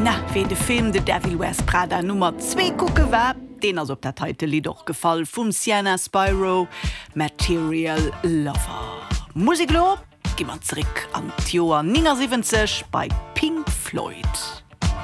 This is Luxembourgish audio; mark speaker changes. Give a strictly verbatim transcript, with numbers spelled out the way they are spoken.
Speaker 1: Na, wen de Film The Devil Wears Prada Nummer zwei gucke war, den als op der Titel Lied doch gefallen vum Sienna Spyro, Material Lover. Musiklo, gi man zurück an Joar neunundsiebzig bei Pink Floyd.